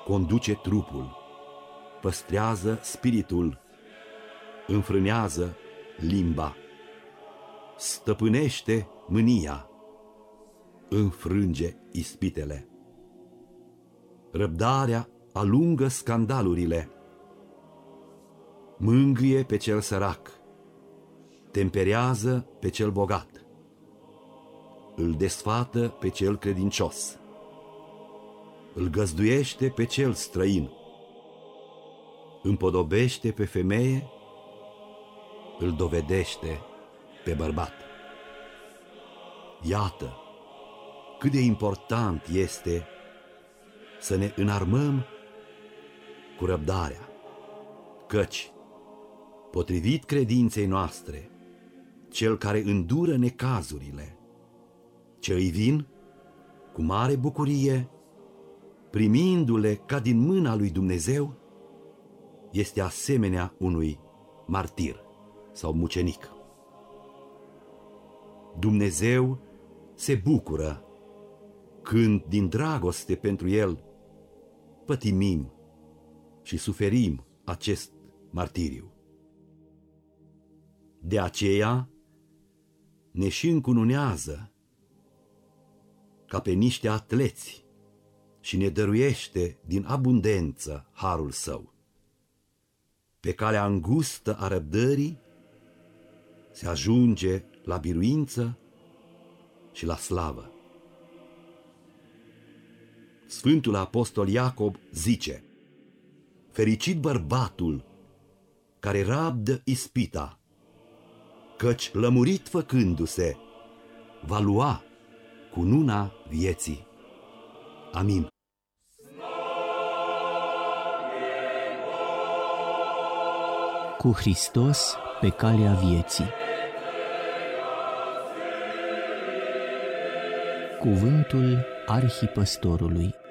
conduce trupul, păstrează spiritul, înfrânează limba, stăpânește mânia, înfrânge ispitele. Răbdarea alungă scandalurile, mângâie pe cel sărac, temperează pe cel bogat, îl desfată pe cel credincios, îl găzduiește pe cel străin, împodobește pe femeie, îl dovedește pe bărbat. Iată cât de important este să ne înarmăm cu răbdarea, căci, potrivit credinței noastre, cel care îndură necazurile ce îi vin cu mare bucurie, primindu-le ca din mâna lui Dumnezeu, este asemenea unui martir sau mucenic. Dumnezeu se bucură când, din dragoste pentru El, pătimim și suferim acest martiriu. De aceea ne și încununează ca pe niște atleți și ne dăruiește din abundență harul Său. Pe calea îngustă a răbdării se ajunge la biruință și la slavă. Sfântul Apostol Iacob zice: fericit bărbatul care rabdă ispita, căci lămurit făcându-se va lua cununa vieții. Amin. Cu Hristos pe calea vieții. Cuvântul Arhipăstorului.